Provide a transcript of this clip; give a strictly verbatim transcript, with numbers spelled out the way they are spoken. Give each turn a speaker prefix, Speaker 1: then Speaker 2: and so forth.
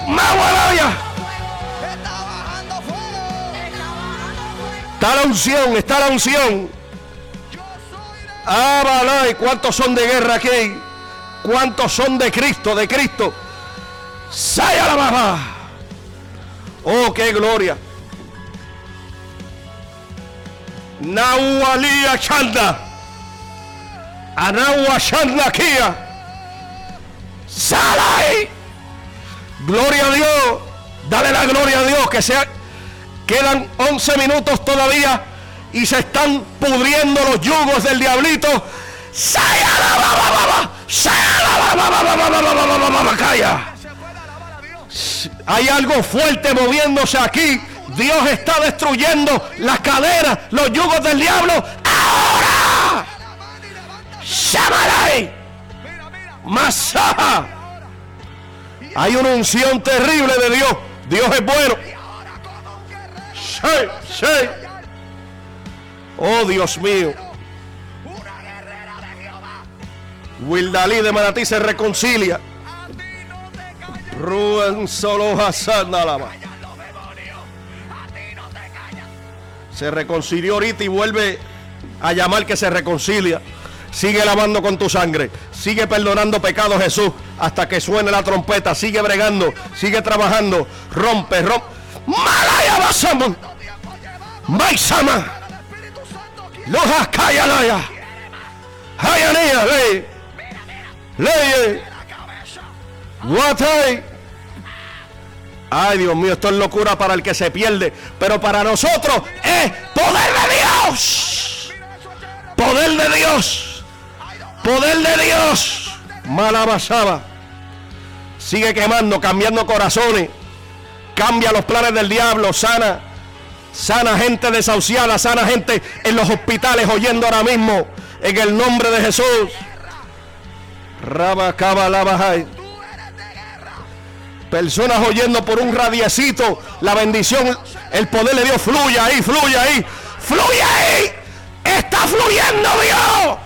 Speaker 1: Magualaya. Está la unción, está la unción. Abalay, ¿cuántos son de guerra aquí? ¿Cuántos son de Cristo, de Cristo? ¡Saya la baba! ¡Oh, qué gloria! Nahualía Chanda. Anaua Chanda Kia. ¡Salai! Gloria a Dios. Dale la gloria a Dios. Que sea. Quedan once minutos todavía. Y se están pudriendo los yugos del diablito. ¡Saya la baba baba! ¡Saya la baba baba baba baba baba! ¡Calla! Hay algo fuerte moviéndose aquí. Dios está destruyendo las cadenas, los yugos del diablo. ¡Ahora! ¡Shamalai! ¡Masaja! Hay una unción terrible de Dios. Dios es bueno. ¡Sí! ¡Sí! ¡Oh, Dios mío! Wildalí de Manatí se reconcilia. Rubén solo Hassan Alaba. Se reconcilió ahorita y vuelve a llamar que se reconcilia. Sigue lavando con tu sangre. Sigue perdonando pecados, Jesús, hasta que suene la trompeta. Sigue bregando, sigue trabajando. Rompe, rompe. Malaya basamos. Maisama. Loja Kayalaya. Hayanea, ley. Ley. Guatay. Ay, Dios mío, esto es locura para el que se pierde, pero para nosotros es poder de Dios. Poder de Dios. Poder de Dios. Malabasaba. Sigue quemando, cambiando corazones. Cambia los planes del diablo. Sana. Sana gente desahuciada. Sana gente en los hospitales oyendo ahora mismo. En el nombre de Jesús. Rabacabalabajay. Personas oyendo por un radiecito. La bendición, el poder de Dios fluye ahí, fluye ahí. ¡Fluye ahí! ¡Está fluyendo Dios!